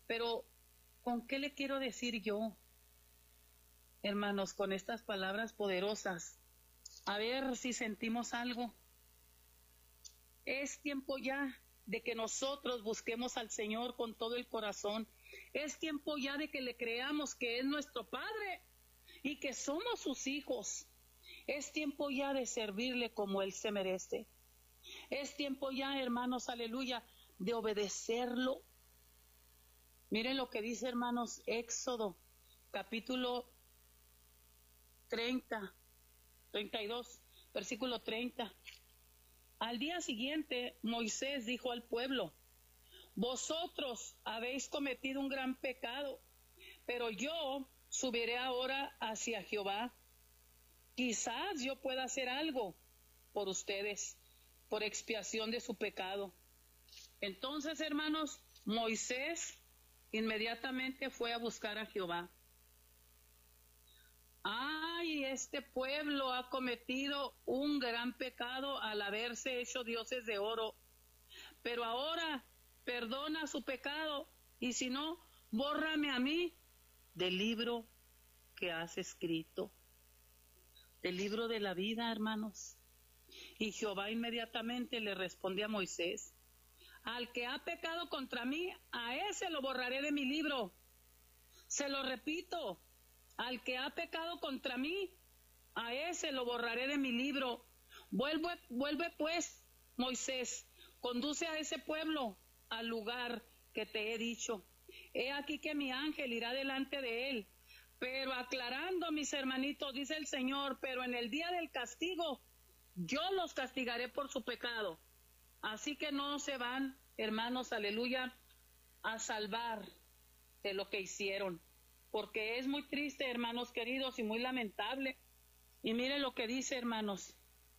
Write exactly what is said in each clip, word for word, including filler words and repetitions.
Pero, ¿con qué le quiero decir yo, hermanos, con estas palabras poderosas? A ver si sentimos algo. Es tiempo ya de que nosotros busquemos al Señor con todo el corazón. Es tiempo ya de que le creamos que es nuestro Padre y que somos sus hijos. Es tiempo ya de servirle como Él se merece. Es tiempo ya, hermanos, aleluya, de obedecerlo. Miren lo que dice, hermanos, Éxodo, capítulo treinta, treinta y dos, versículo treinta. Al día siguiente, Moisés dijo al pueblo: vosotros habéis cometido un gran pecado, pero yo subiré ahora hacia Jehová. Quizás yo pueda hacer algo por ustedes, por expiación de su pecado. Entonces, hermanos, Moisés inmediatamente fue a buscar a Jehová. Ay, este pueblo ha cometido un gran pecado al haberse hecho dioses de oro, pero ahora perdona su pecado, y si no, bórrame a mí del libro que has escrito, del libro de la vida, hermanos. Y Jehová inmediatamente le respondió a Moisés: al que ha pecado contra mí, a ese lo borraré de mi libro. Se lo repito, al que ha pecado contra mí, a ese lo borraré de mi libro. Vuelve, vuelve pues, Moisés, conduce a ese pueblo al lugar que te he dicho. He aquí que mi ángel irá delante de él. Pero aclarando, mis hermanitos, dice el Señor, pero en el día del castigo, yo los castigaré por su pecado. Así que no se van, hermanos, aleluya, a salvar de lo que hicieron. Porque es muy triste, hermanos queridos, y muy lamentable. Y miren lo que dice, hermanos,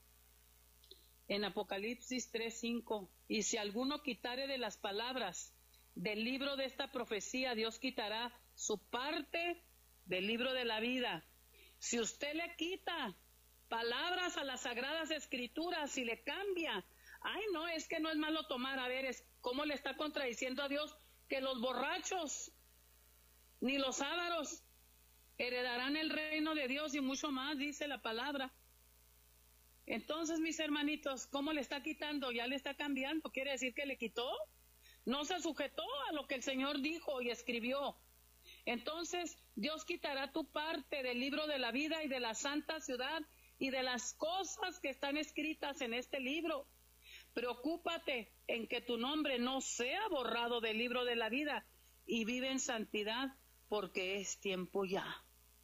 en Apocalipsis tres cinco. Y si alguno quitare de las palabras del libro de esta profecía, Dios quitará su parte del libro de la vida. Si usted le quita palabras a las sagradas escrituras y le cambia, ay no, es que no es malo tomar, a ver, es cómo le está contradiciendo a Dios que los borrachos ni los ávaros heredarán el reino de Dios, y mucho más, dice la palabra. Entonces, mis hermanitos, ¿cómo le está quitando? Ya le está cambiando. ¿Quiere decir que le quitó? No se sujetó a lo que el Señor dijo y escribió. Entonces, Dios quitará tu parte del libro de la vida y de la santa ciudad y de las cosas que están escritas en este libro. Preocúpate en que tu nombre no sea borrado del libro de la vida, y vive en santidad, porque es tiempo ya.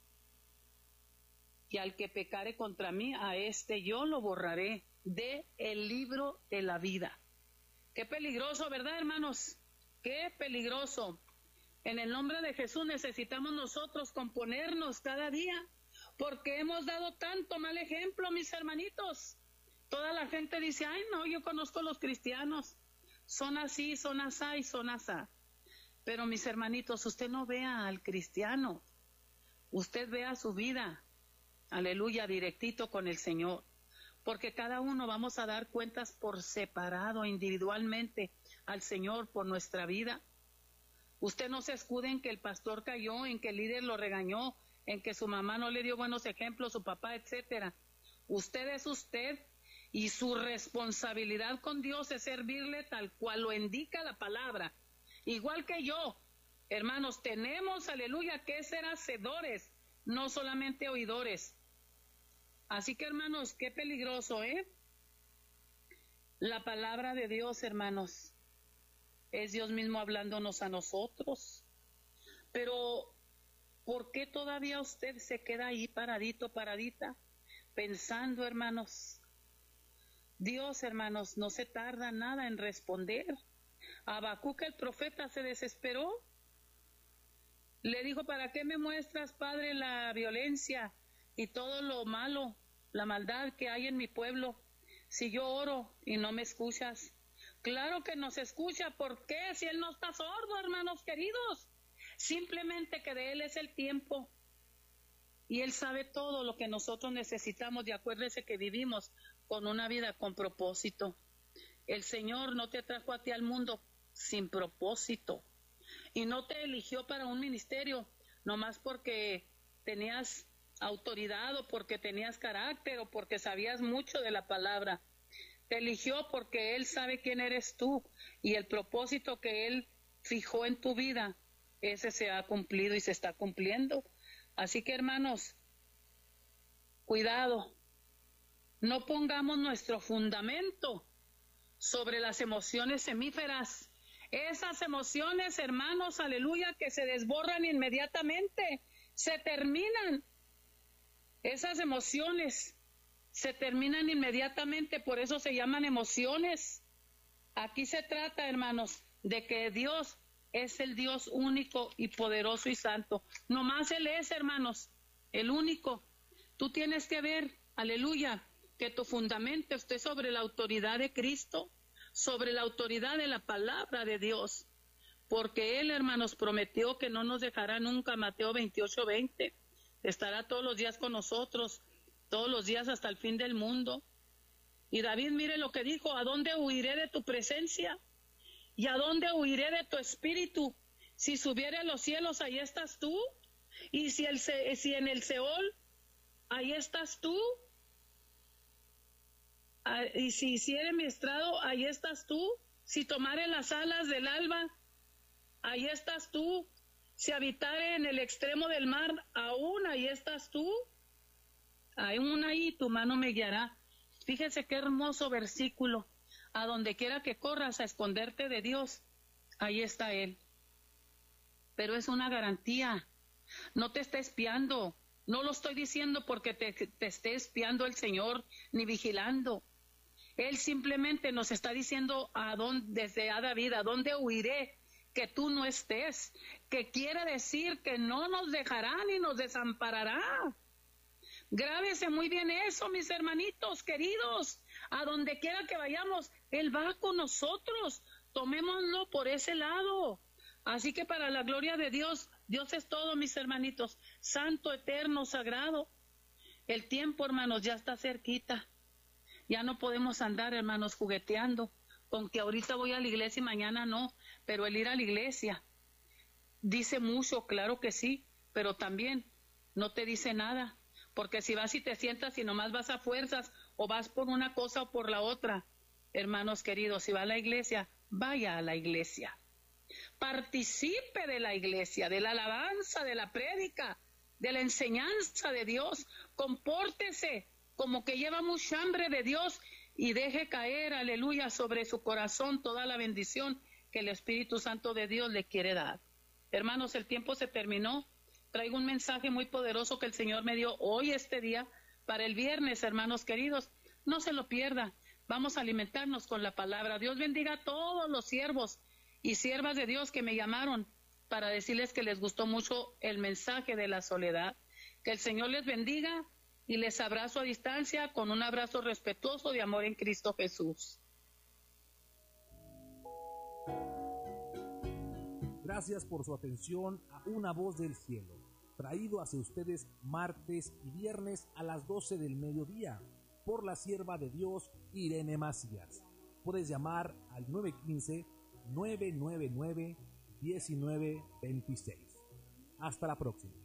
Y al que pecare contra mí, a este yo lo borraré de el libro de la vida. Qué peligroso, ¿verdad, hermanos? Qué peligroso. En el nombre de Jesús necesitamos nosotros componernos cada día, porque hemos dado tanto mal ejemplo, mis hermanitos. Toda la gente dice: ay no, yo conozco a los cristianos, son así, son asá y son asá. Pero mis hermanitos, usted no vea al cristiano, usted vea su vida, aleluya, directito con el Señor, porque cada uno vamos a dar cuentas por separado, individualmente, al Señor por nuestra vida. Usted no se escude en que el pastor cayó, en que el líder lo regañó, en que su mamá no le dio buenos ejemplos, su papá, etcétera. Usted es usted, y su responsabilidad con Dios es servirle tal cual lo indica la palabra. Igual que yo, hermanos, tenemos, aleluya, que ser hacedores, no solamente oidores. Así que, hermanos, qué peligroso, ¿eh? La palabra de Dios, hermanos, es Dios mismo hablándonos a nosotros. Pero, ¿por qué todavía usted se queda ahí paradito, paradita, pensando, hermanos? Dios, hermanos, no se tarda nada en responder. Habacuc, el profeta, se desesperó. Le dijo: ¿para qué me muestras, Padre, la violencia y todo lo malo, la maldad que hay en mi pueblo, si yo oro y no me escuchas? Claro que nos escucha. ¿Por qué? Si Él no está sordo, hermanos queridos. Simplemente que de Él es el tiempo. Y Él sabe todo lo que nosotros necesitamos. Y acuérdese que vivimos con una vida con propósito. El Señor no te trajo a ti al mundo sin propósito. y no te eligió para un ministerio nomás porque tenías autoridad o porque tenías carácter o porque sabías mucho de la palabra. Te eligió porque Él sabe quién eres tú y el propósito que Él fijó en tu vida, ese se ha cumplido y se está cumpliendo. Así que, hermanos, cuidado, no pongamos nuestro fundamento sobre las emociones semíferas. Esas emociones, hermanos, aleluya, que se desborran inmediatamente, se terminan. Esas emociones se terminan inmediatamente, por eso se llaman emociones. Aquí se trata, hermanos, de que Dios es el Dios único y poderoso y santo. Nomás Él es, hermanos, el único. Tú tienes que ver, aleluya, que tu fundamento esté sobre la autoridad de Cristo, sobre la autoridad de la palabra de Dios, porque Él, hermanos, prometió que no nos dejará nunca. Mateo veintiocho veinte, estará todos los días con nosotros, todos los días hasta el fin del mundo. Y David, mire lo que dijo: ¿a dónde huiré de tu presencia? ¿Y a dónde huiré de tu espíritu? Si subiere a los cielos, ahí estás tú. Y si, el, si en el Seol, ahí estás tú. Y si hiciere mi estrado, ahí estás tú. Si tomare las alas del alba, ahí estás tú. Si habitare en el extremo del mar, aún ahí estás tú. Aún ahí tu mano me guiará. Fíjese qué hermoso versículo. A donde quiera que corras a esconderte de Dios, ahí está Él. Pero es una garantía. No te está espiando. No lo estoy diciendo porque te, te esté espiando el Señor ni vigilando. Él simplemente nos está diciendo a dónde, desde a David, a dónde huiré que tú no estés. Que quiere decir que no nos dejará ni nos desamparará. Grábese muy bien eso, mis hermanitos queridos. A donde quiera que vayamos, Él va con nosotros. Tomémoslo por ese lado. Así que para la gloria de Dios, Dios es todo, mis hermanitos. Santo, eterno, sagrado. El tiempo, hermanos, ya está cerquita. Ya no podemos andar, hermanos, jugueteando con que ahorita voy a la iglesia y mañana no. Pero el ir a la iglesia dice mucho, claro que sí, pero también no te dice nada. Porque si vas y te sientas y nomás vas a fuerzas, o vas por una cosa o por la otra, hermanos queridos, si va a la iglesia, vaya a la iglesia. Participe de la iglesia, de la alabanza, de la prédica, de la enseñanza de Dios. Compórtese como que lleva mucha hambre de Dios y deje caer, aleluya, sobre su corazón toda la bendición que el Espíritu Santo de Dios le quiere dar. Hermanos, el tiempo se terminó. Traigo un mensaje muy poderoso que el Señor me dio hoy, este día, para el viernes, hermanos queridos. No se lo pierda. Vamos a alimentarnos con la palabra. Dios bendiga a todos los siervos y siervas de Dios que me llamaron para decirles que les gustó mucho el mensaje de la soledad. Que el Señor les bendiga y les abrazo a distancia con un abrazo respetuoso de amor en Cristo Jesús. Gracias por su atención a Una Voz del Cielo, traído hacia ustedes martes y viernes a las doce del mediodía por la sierva de Dios Irene Macías. Puedes llamar al nueve uno cinco, nueve nueve nueve, uno nueve dos seis. Hasta la próxima.